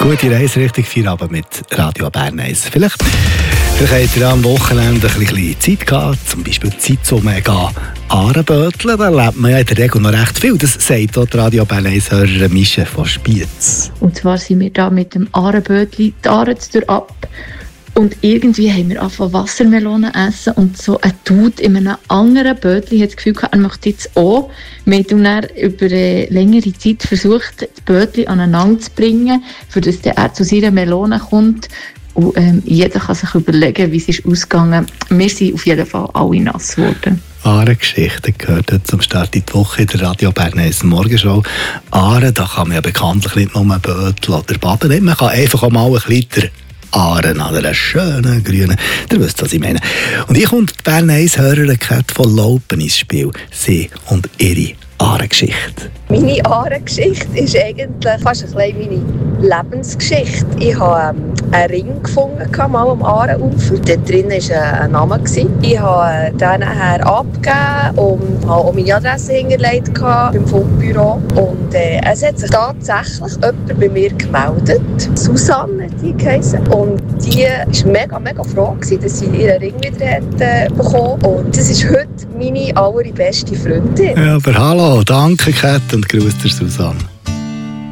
Gute Reise Richtung Feierabend mit Radio Bern 1. Vielleicht habt ihr am Wochenende ein bisschen Zeit gehabt, zum Beispiel Zeit zum Ahrenböteln. Da lebt man ja in der Regel noch recht viel. Das sagt auch die Radio Bern 1-Hörerin Mische von Spiez. Und zwar sind wir da mit dem Ahrenbötli die Ahrenztür ab. Und irgendwie haben wir angefangen Wassermelonen essen und so ein Dude in einem anderen Bötli hat das Gefühl gehabt, er möchte jetzt auch. Wir haben dann über eine längere Zeit versucht, das Bötli aneinander zu bringen, für das er zu seiner Melone kommt. Und jeder kann sich überlegen, wie es ist ausgegangen. Wir sind auf jeden Fall alle nass geworden. Ahrengeschichten gehört zum Start in die Woche in der Radio Bern 1 Morgenshow. Ahren, da kann man ja bekanntlich nicht nur Bötel oder baden. Man kann einfach auch mal ein Liter Ahren an einer schönen grünen. Ihr wisst, was ich meine. Und ich und die Bern 1-Hörerin von Laupen ins Spiel. Sie und ihre Ahrengeschichte. Meine Ahrengeschichte ist eigentlich fast ein bisschen meine Lebensgeschichte. Ich habe einen Ring gefunden, mal am Ahrenufer. Dort drin war ein Name. Ich habe den nachher abgegeben und habe auch meine Adresse hinterlegt beim Fundbüro. Und es hat sich tatsächlich jemand bei mir gemeldet. Susanne hat die geheissen. Und die war mega, mega froh, dass sie ihren Ring wieder hat bekommen. Und das ist heute meine allerbeste Freundin. Ja, aber hallo, danke Kat und grüß dir Susanne.